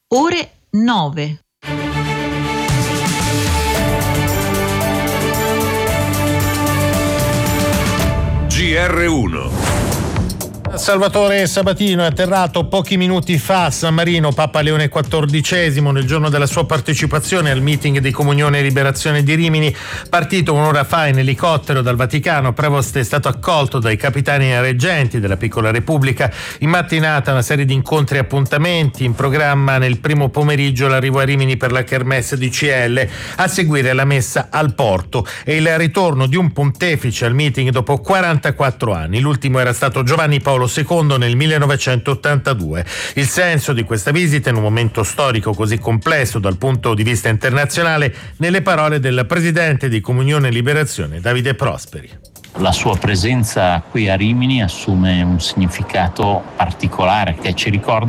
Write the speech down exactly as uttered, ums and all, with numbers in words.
ore nove. G R uno. Salvatore Sabatino è atterrato pochi minuti fa a San Marino, Papa Leone quattordicesimo, nel giorno della sua partecipazione al meeting di Comunione e Liberazione di Rimini. Partito un'ora fa in elicottero dal Vaticano, Prevost è stato accolto dai capitani e reggenti della piccola Repubblica. In mattinata una serie di incontri e appuntamenti, in programma nel primo pomeriggio l'arrivo a Rimini per la Kermesse di C L, a seguire la messa al porto e il ritorno di un pontefice al meeting dopo quarantaquattro anni. L'ultimo era stato Giovanni Paolo secondo nel millenovecentottantadue. Il senso di questa visita in un momento storico così complesso dal punto di vista internazionale, nelle parole del presidente di Comunione e Liberazione Davide Prosperi. La sua presenza qui a Rimini assume un significato particolare che ci ricorda